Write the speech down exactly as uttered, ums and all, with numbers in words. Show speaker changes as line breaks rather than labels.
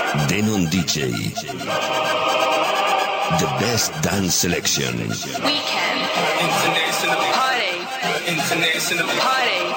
Denon D J. The best dance selection.
Weekend. International party. International party.